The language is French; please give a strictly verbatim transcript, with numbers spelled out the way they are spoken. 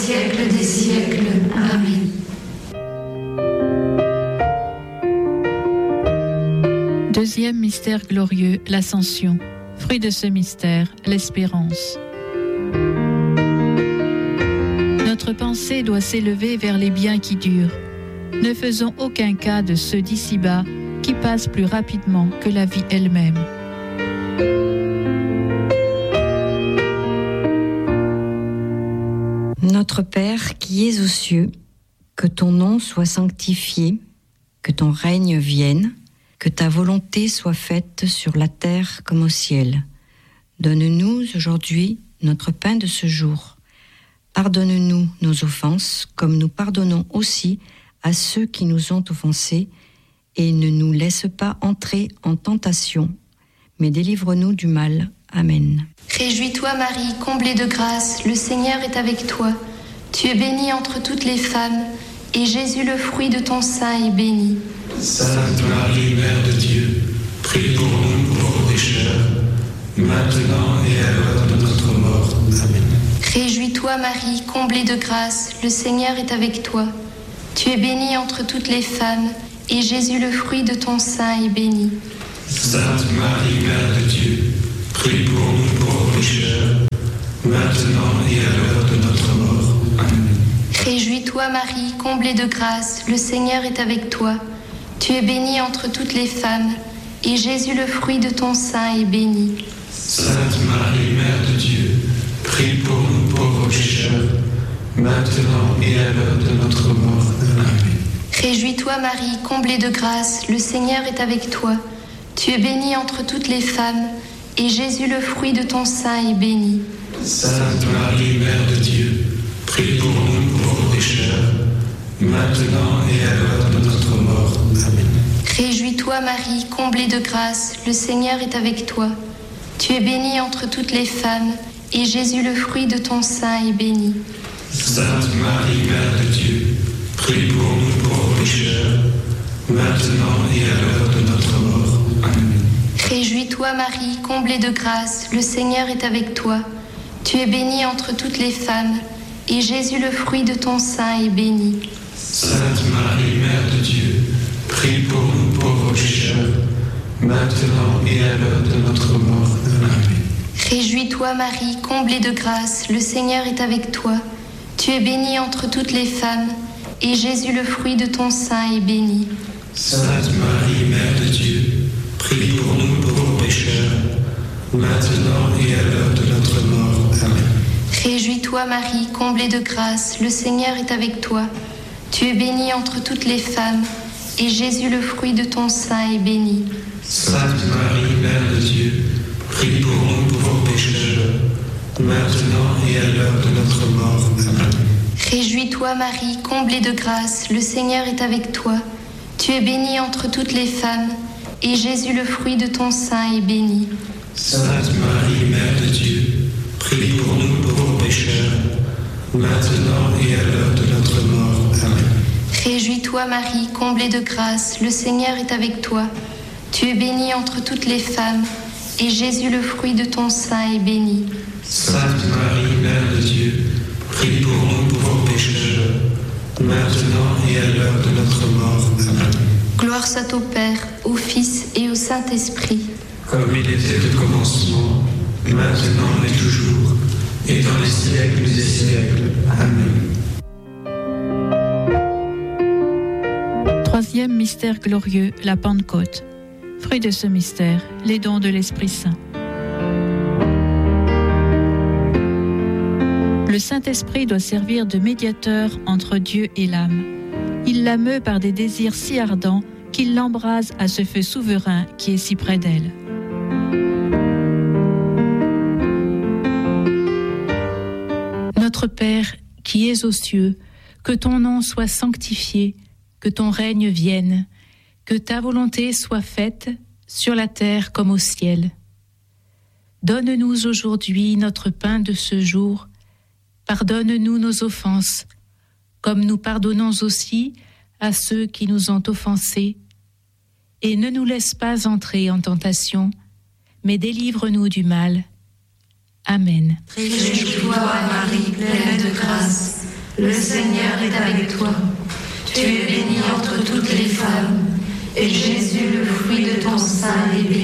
siècles des siècles. Amen. Deuxième mystère glorieux, l'Ascension. Fruit de ce mystère, l'espérance. Notre pensée doit s'élever vers les biens qui durent. Ne faisons aucun cas de ceux d'ici-bas qui passent plus rapidement que la vie elle-même. Notre Père qui es aux cieux, que ton nom soit sanctifié, que ton règne vienne, que ta volonté soit faite sur la terre comme au ciel. Donne-nous aujourd'hui notre pain de ce jour. Pardonne-nous nos offenses, comme nous pardonnons aussi à ceux qui nous ont offensés, et ne nous laisse pas entrer en tentation, mais délivre-nous du mal. Amen. Réjouis-toi Marie, comblée de grâce, le Seigneur est avec toi. Tu es bénie entre toutes les femmes, et Jésus, le fruit de ton sein, est béni. Sainte Marie, Mère de Dieu, prie pour nous pauvres pécheurs, maintenant et à l'heure de notre mort. Amen. Réjouis-toi Marie, comblée de grâce, le Seigneur est avec toi. Tu es bénie entre toutes les femmes, et Jésus, le fruit de ton sein, est béni. Sainte Marie, Mère de Dieu, prie pour nous pauvres pécheurs, maintenant et à l'heure de notre mort. Amen. Réjouis-toi Marie, comblée de grâce, le Seigneur est avec toi. Tu es bénie entre toutes les femmes, et Jésus, le fruit de ton sein, est béni. Sainte Marie, Mère de Dieu, prie pour nous pauvres pécheurs, maintenant et à l'heure de notre mort. Amen. Réjouis-toi Marie, comblée de grâce, le Seigneur est avec toi. Tu es bénie entre toutes les femmes, et Jésus, le fruit de ton sein, est béni. Sainte Marie, Mère de Dieu, prie pour nous pauvres pécheurs, maintenant et à l'heure de notre mort. Amen. Réjouis-toi Marie, comblée de grâce, le Seigneur est avec toi. Tu es bénie entre toutes les femmes, et Jésus, le fruit de ton sein, est béni. Sainte Marie, Mère de Dieu, prie pour nous pauvres pécheurs, maintenant et à l'heure de notre mort. Amen. Réjouis-toi Marie, comblée de grâce, le Seigneur est avec toi. Tu es bénie entre toutes les femmes, et Jésus, le fruit de ton sein, est béni. Sainte Marie, Mère de Dieu, prie pour nous pauvres pécheurs, maintenant et à l'heure de notre mort. Amen. Réjouis-toi Marie, comblée de grâce, le Seigneur est avec toi. Tu es bénie entre toutes les femmes, et Jésus, le fruit de ton sein, est béni. Sainte Marie, Mère de Dieu, prie pour nous pauvres pécheurs, maintenant et à l'heure de notre mort. Amen. Réjouis-toi Marie, comblée de grâce, le Seigneur est avec toi. Tu es bénie entre toutes les femmes, et Jésus, le fruit de ton sein, est béni. Sainte Marie, Mère de Dieu, prie pour nous pauvres pécheurs, maintenant et à l'heure de notre mort. Amen. Réjouis-toi Marie, comblée de grâce, le Seigneur est avec toi. Tu es bénie entre toutes les femmes, et Jésus, le fruit de ton sein, est béni. Sainte Marie, Mère de Dieu, prie pour nous pauvres pécheurs, maintenant et à l'heure de notre mort. Amen. Réjouis-toi Marie, comblée de grâce, le Seigneur est avec toi. Tu es bénie entre toutes les femmes, et Jésus, le fruit de ton sein, est béni. Sainte Marie, Mère de Dieu, prie pour nous pauvres pécheurs, maintenant et à l'heure de notre mort. Amen. Gloire soit au Père, au Fils et au Saint-Esprit. Comme il était au commencement, maintenant et toujours, et dans les siècles des siècles. Amen. Troisième mystère glorieux, la Pentecôte. Fruit de ce mystère, les dons de l'Esprit Saint. Le Saint-Esprit doit servir de médiateur entre Dieu et l'âme. Il la meut par des désirs si ardents qu'il l'embrase à ce feu souverain qui est si près d'elle. Notre Père, qui es aux cieux, que ton nom soit sanctifié, que ton règne vienne, que ta volonté soit faite sur la terre comme au ciel. Donne-nous aujourd'hui notre pain de ce jour. Pardonne-nous nos offenses, comme nous pardonnons aussi à ceux qui nous ont offensés. Et ne nous laisse pas entrer en tentation, mais délivre-nous du mal. Amen. Réjouis-toi, Marie, pleine de grâce. Le Seigneur est avec toi. Tu es bénie entre toutes les femmes, et Jésus, le fruit de ton sein, est béni.